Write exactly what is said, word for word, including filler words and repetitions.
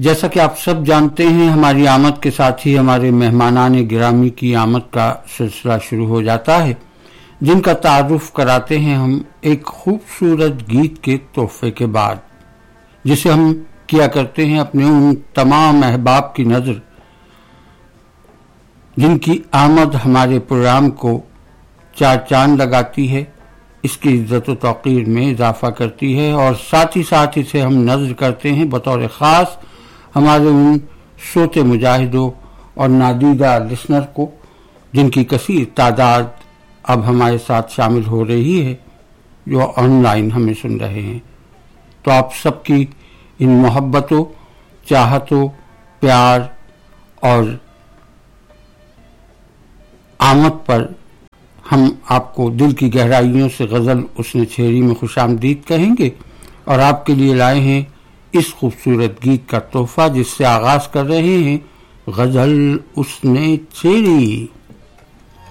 جیسا کہ آپ سب جانتے ہیں، ہماری آمد کے ساتھ ہی ہمارے مہمانان گرامی کی آمد کا سلسلہ شروع ہو جاتا ہے، جن کا تعارف کراتے ہیں ہم ایک خوبصورت گیت کے تحفے کے بعد، جسے ہم کیا کرتے ہیں اپنے ان تمام احباب کی نظر جن کی آمد ہمارے پروگرام کو چار چاند لگاتی ہے، اس کی عزت و توقیر میں اضافہ کرتی ہے، اور ساتھ ہی ساتھ اسے ہم نظر کرتے ہیں بطور خاص ہمارے ان سوتے مجاہدوں اور نادیدہ لسنر کو، جن کی کثیر تعداد اب ہمارے ساتھ شامل ہو رہی ہے، جو آن لائن ہمیں سن رہے ہیں۔ تو آپ سب کی ان محبتوں، چاہتوں، پیار اور آمد پر ہم آپ کو دل کی گہرائیوں سے غزل اس نے چھیڑی میں خوش آمدید کہیں گے، اور آپ کے لیے لائے ہیں اس خوبصورت گیت کا تحفہ، جس سے آغاز کر رہے ہیں غزل اس نے چھیڑی۔